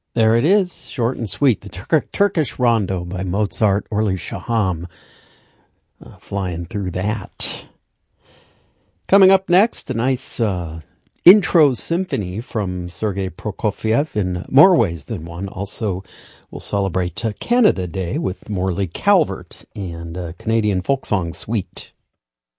There it is, short and sweet. The Turkish Rondo by Mozart Orly Shaham. Flying through that. Coming up next, a nice intro symphony from Sergei Prokofiev in more ways than one. Also, we'll celebrate Canada Day with Morley Calvert and Canadian folk song Sweet.